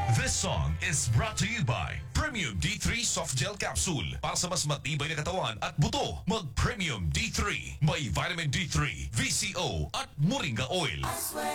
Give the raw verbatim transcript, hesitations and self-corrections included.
This song is brought to you by Premium D three Soft Gel Capsule. Para sa mas matibay na katawan at buto, mag Premium D three. May vitamin D three, V C O at Moringa Oil. I swear